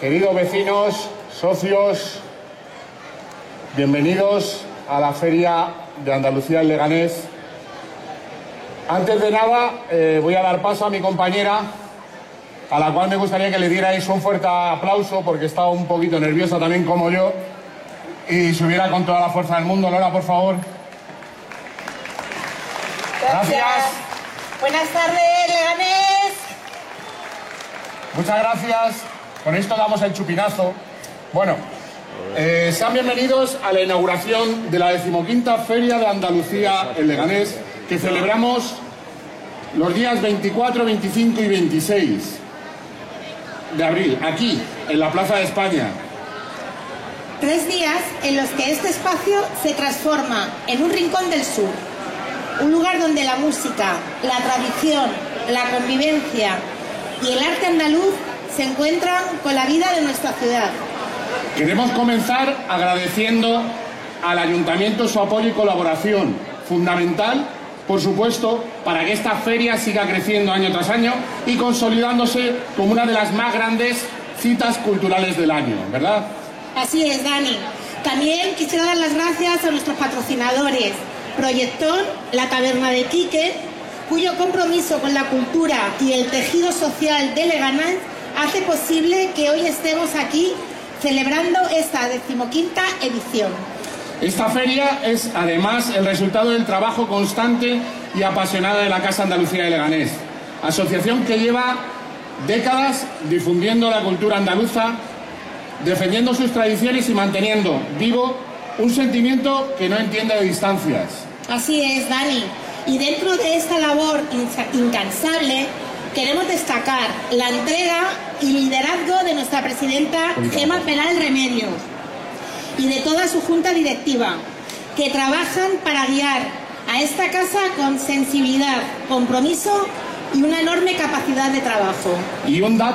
Queridos vecinos, socios, bienvenidos a la Feria de Andalucía en Leganés. Antes de nada, voy a dar paso a mi compañera, a la cual me gustaría que le dierais un fuerte aplauso porque está un poquito nerviosa también como yo y subiera con toda la fuerza del mundo. Lola, por favor. Gracias. Buenas tardes, Leganés. Muchas gracias. Con esto damos el chupinazo. Bueno, sean bienvenidos a la inauguración de la 15ª Feria de Andalucía en Leganés, que celebramos los días 24, 25 y 26 de abril, aquí, en la Plaza de España. 3 días en los que este espacio se transforma en un rincón del sur, un lugar donde la música, la tradición, la convivencia y el arte andaluz se encuentran con la vida de nuestra ciudad. Queremos comenzar agradeciendo al Ayuntamiento su apoyo y colaboración, fundamental, por supuesto, para que esta feria siga creciendo año tras año y consolidándose como una de las más grandes citas culturales del año, ¿verdad? Así es, Dani. También quisiera dar las gracias a nuestros patrocinadores, Proyectón, la Taberna de Quique, cuyo compromiso con la cultura y el tejido social de Leganés hace posible que hoy estemos aquí celebrando esta 15ª edición. Esta feria es además el resultado del trabajo constante y apasionado de la Casa Andalucía de Leganés, asociación que lleva décadas difundiendo la cultura andaluza, defendiendo sus tradiciones y manteniendo vivo un sentimiento que no entiende de distancias. Así es, Dani. Y dentro de esta labor incansable queremos destacar la entrega y liderazgo de nuestra presidenta Gemma Peral Remedios y de toda su junta directiva, que trabajan para guiar a esta casa con sensibilidad, compromiso y una enorme capacidad de trabajo. Y un dato